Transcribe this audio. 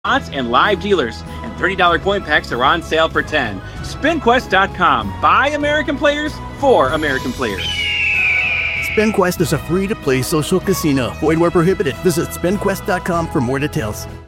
slots and live dealers, and $30 coin packs are on sale for $10. SpinQuest.com. By American players, for American players. SpinQuest is a free-to-play social casino. Void where prohibited. Visit SpinQuest.com for more details.